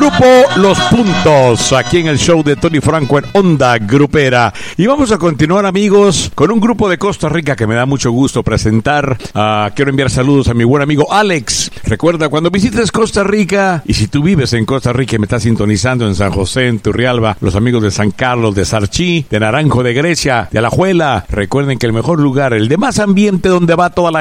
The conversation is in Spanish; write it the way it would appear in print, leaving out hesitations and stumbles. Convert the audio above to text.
Grupo Los Puntos, aquí en el show de Tony Franco en Onda Grupera. Y vamos a continuar, amigos, con un grupo de Costa Rica que me da mucho gusto presentar. Quiero enviar saludos a mi buen amigo Alex. Recuerda, cuando visites Costa Rica, y si tú vives en Costa Rica y me estás sintonizando en San José, en Turrialba, los amigos de San Carlos, de Sarchí, de Naranjo de Grecia, de Alajuela, recuerden que el mejor lugar, el de más ambiente, donde va toda la